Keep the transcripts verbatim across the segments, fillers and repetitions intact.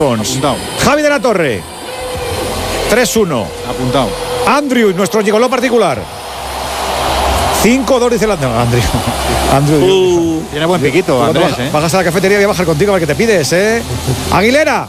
Apuntado. Javi de la Torre. tres uno. Apuntado. Andrew, nuestro gigoló particular. cinco dos dice la... No, Andrew. Andrew. Uh, tiene buen piquito, Andrés, bajas, ¿eh? bajas a la cafetería, voy a bajar contigo a ver qué te pides, ¿eh? Aguilera.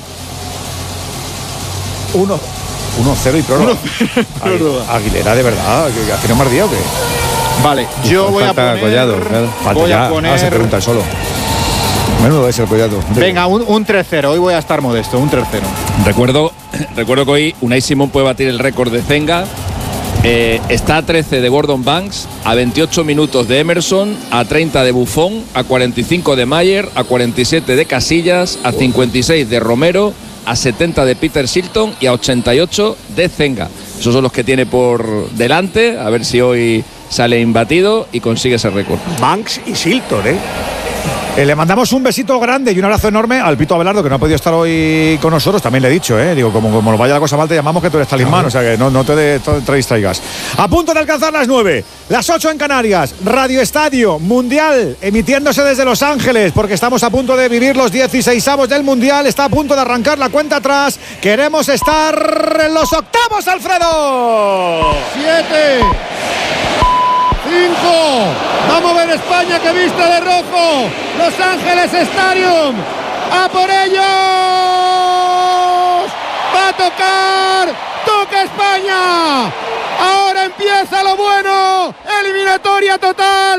uno cero y prórroga. Aguilera, de verdad. ¿Que hace no más día o qué? Vale, yo voy a poner... Collado, claro. Voy ya, a poner... ahora se pregunta el solo. Menudo es el Collado. Venga, un, un tres cero. Hoy voy a estar modesto, un tres cero. Recuerdo, recuerdo que hoy Unai Simón puede batir el récord de Zenga. Eh, está a trece de Gordon Banks, a veintiocho minutos de Emerson, a treinta de Buffon, a cuarenta y cinco de Mayer, a cuarenta y siete de Casillas, a cincuenta y seis de Romero, a setenta de Peter Shilton y a ochenta y ocho de Zenga. Esos son los que tiene por delante, a ver si hoy sale imbatido y consigue ese récord. Banks y Shilton, ¿eh? Eh, le mandamos un besito grande y un abrazo enorme al Pito Abelardo, que no ha podido estar hoy con nosotros. También le he dicho, ¿eh? Digo, como, como nos vaya la cosa mal, te llamamos, que tú eres talismán, o sea que no, no te, de, te distraigas. A punto de alcanzar las nueve, las ocho en Canarias. Radio Estadio Mundial, emitiéndose desde Los Ángeles, porque estamos a punto de vivir los dieciseisavos del Mundial. Está a punto de arrancar la cuenta atrás. Queremos estar en los octavos, Alfredo. Siete. Cinco. Vamos a ver España que viste de rojo. Los Ángeles Stadium. ¡A por ellos! ¡Va a tocar! ¡Toca España! Ahora empieza lo bueno. Eliminatoria total.